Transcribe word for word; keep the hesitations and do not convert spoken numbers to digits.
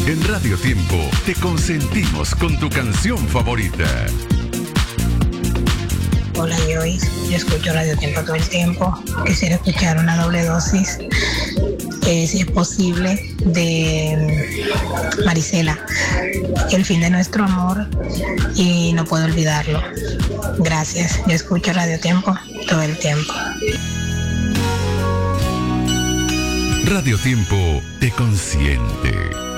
En Radio Tiempo te consentimos con tu canción favorita. Hola Joyce, yo escucho Radio Tiempo todo el tiempo. Quisiera escuchar una doble dosis, eh, si es posible, de Marisela, El fin de nuestro amor, y no puedo olvidarlo. Gracias, yo escucho Radio Tiempo todo el tiempo. Radio Tiempo te consiente.